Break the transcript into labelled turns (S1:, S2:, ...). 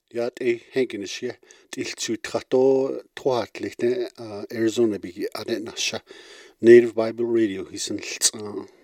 S1: Ja, Henkinische, zu Trato, Troatlichte, Arizona Bigi, Adenasha, Native Bible Radio, he's in